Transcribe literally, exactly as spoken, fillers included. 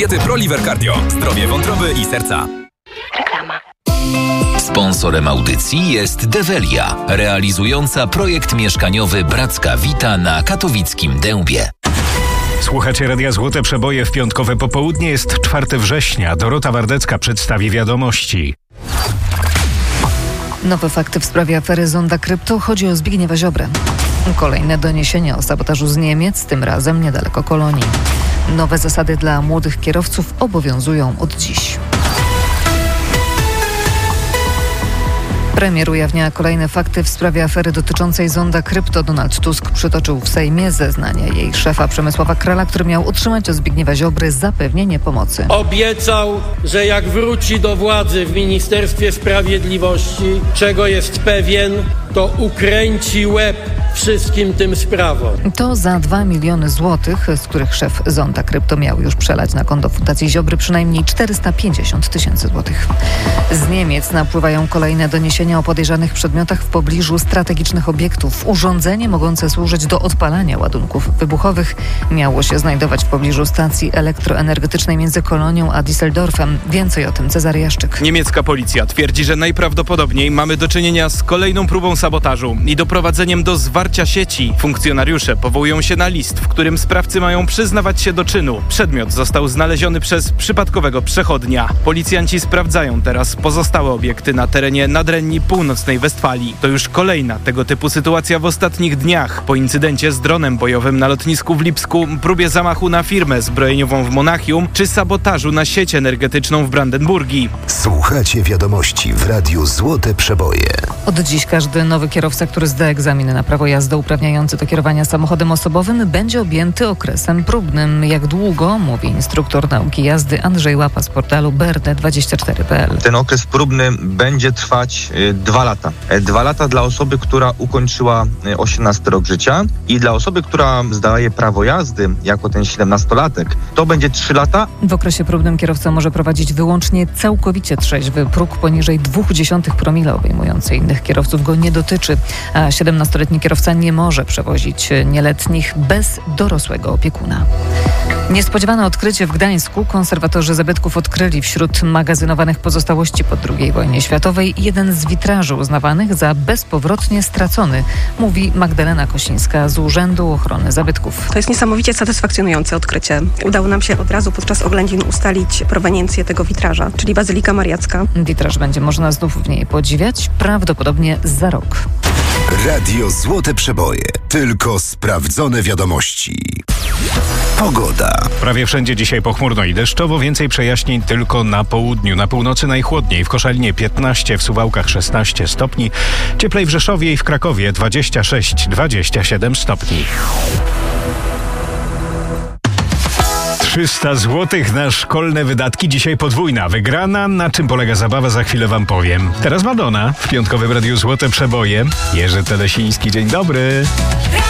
Diety ProLiver Cardio. Zdrowie wątroby i serca. Reklama. Sponsorem audycji jest Develia, realizująca projekt mieszkaniowy Bracka Vita na katowickim Dębie. Słuchacie Radia Złote Przeboje w piątkowe popołudnie. Jest czwartego września. Dorota Wardecka przedstawi wiadomości. Nowe fakty w sprawie afery Zonda Krypto. Chodzi o Zbigniewa Ziobrę. Kolejne doniesienia o sabotażu z Niemiec, tym razem niedaleko Kolonii. Nowe zasady dla młodych kierowców obowiązują od dziś. Premier ujawnia kolejne fakty w sprawie afery dotyczącej Zonda Krypto. Donald Tusk przytoczył w Sejmie zeznania jej szefa Przemysława Krala, który miał otrzymać od Zbigniewa Ziobry zapewnienie pomocy. Obiecał, że jak wróci do władzy w Ministerstwie Sprawiedliwości, czego jest pewien, to ukręci łeb wszystkim tym sprawom. To za dwa miliony złotych, z których szef Zonda Krypto miał już przelać na konto Fundacji Ziobry przynajmniej czterysta pięćdziesiąt tysięcy złotych. Z Niemiec napływają kolejne doniesienia o podejrzanych przedmiotach w pobliżu strategicznych obiektów. Urządzenie mogące służyć do odpalania ładunków wybuchowych miało się znajdować w pobliżu stacji elektroenergetycznej między Kolonią a Düsseldorfem. Więcej o tym Cezary Jaszczyk. Niemiecka policja twierdzi, że najprawdopodobniej mamy do czynienia z kolejną próbą sabotażu i doprowadzeniem do zwarcia sieci. Funkcjonariusze powołują się na list, w którym sprawcy mają przyznawać się do czynu. Przedmiot został znaleziony przez przypadkowego przechodnia. Policjanci sprawdzają teraz pozostałe obiekty na terenie Nadrenii Północnej Westfalii. To już kolejna tego typu sytuacja w ostatnich dniach. Po incydencie z dronem bojowym na lotnisku w Lipsku, próbie zamachu na firmę zbrojeniową w Monachium czy sabotażu na sieć energetyczną w Brandenburgii. Słuchacie wiadomości w Radiu Złote Przeboje. Od dziś każdy nowy kierowca, który zda egzamin na prawo jazdy uprawniający do kierowania samochodem osobowym, będzie objęty okresem próbnym. Jak długo, mówi instruktor nauki jazdy Andrzej Łapa z portalu B R D dwadzieścia cztery kropka p l. Ten okres próbny będzie trwać y, dwa lata. E, dwa lata dla osoby, która ukończyła y, osiemnasty rok życia i dla osoby, która zdaje prawo jazdy jako ten siedemnastolatek, to będzie trzy lata. W okresie próbnym kierowca może prowadzić wyłącznie całkowicie trzeźwy. Próg poniżej dwa przecinek pięć promila obejmujący innych kierowców go nie dotyczy, a siedemnastoletni kierowca nie może przewozić nieletnich bez dorosłego opiekuna. Niespodziewane odkrycie w Gdańsku. Konserwatorzy zabytków odkryli wśród magazynowanych pozostałości po drugiej wojnie światowej jeden z witraży uznawanych za bezpowrotnie stracony, mówi Magdalena Kosińska z Urzędu Ochrony Zabytków. To jest niesamowicie satysfakcjonujące odkrycie. Udało nam się od razu podczas oględzin ustalić proweniencję tego witraża, czyli Bazylika Mariacka. Witraż będzie można znów w niej podziwiać, prawdopodobnie za rok. Radio Złote Przeboje. Tylko sprawdzone wiadomości. Pogoda. Prawie wszędzie dzisiaj pochmurno i deszczowo. Więcej przejaśnień tylko na południu. Na północy najchłodniej. W Koszalinie piętnaście, w Suwałkach szesnaście stopni. Cieplej w Rzeszowie i w Krakowie dwadzieścia sześć dwadzieścia siedem stopni. trzysta złotych na szkolne wydatki. Dzisiaj podwójna wygrana. Na czym polega zabawa, za chwilę wam powiem. Teraz Madonna w piątkowym Radiu Złote Przeboje. Jerzy Telesiński, dzień dobry.